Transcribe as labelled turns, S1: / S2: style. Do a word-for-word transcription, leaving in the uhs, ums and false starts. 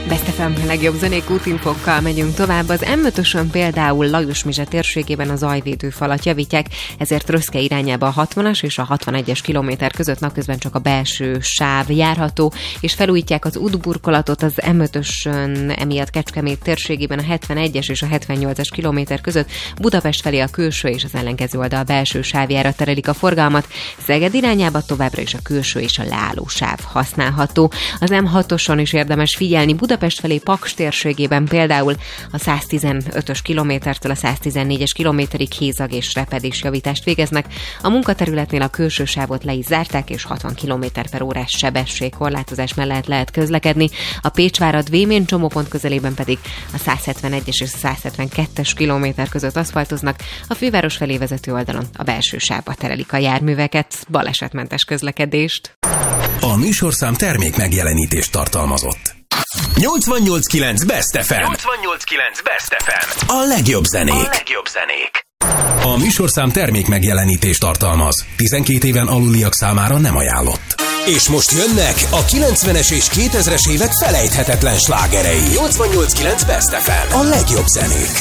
S1: Best ef em legjobb zenék útinfokkal megyünk tovább. Az em ötösön például Lajos-Mizse térségében a zajvédőfalat javítják, ezért Röszke irányába a hatvanas és a hatvanegyes kilométer között napközben csak a belső sáv járható, és felújítják az útburkolatot az em ötösön, emiatt Kecskemét térségében a hetvenegyes és a hetvennyolcas kilométer között Budapest felé a külső és az ellenkező oldal belső sávjára terelik a forgalmat. Szeged irányába továbbra is a külső és a leálló sáv használható. Az em hatoson is érdemes figyelni, Budapest felé Paks térségében például a száztizenötös kilométertől a száztizennégyes kilométerig hézag és repedés javítást végeznek. A munkaterületnél a külső sávot le is zárták, és hatvan kilométer per órás sebességkorlátozás mellett lehet közlekedni. A Pécsvárad-Vémén csomópont közelében pedig a százhetvenegyes és a százhetvenkettes kilométer között aszfaltoznak, a főváros felé vezető oldalon a belső sávba terelik a járműveket. Balesetmentes közlekedést.
S2: A műsorszám termék megjelenítést tartalmazott. nyolcvannyolc kilenc Best ef em.
S3: nyolcvannyolc kilenc Best ef em.
S2: A legjobb zenék.
S3: A legjobb zenék.
S2: A műsorszám termék megjelenítést tartalmaz. tizenkét éven aluliak számára nem ajánlott. És most jönnek a kilencvenes és kétezres évek felejthetetlen slágerei. nyolcvannyolc kilenc Best ef em. A legjobb zenék.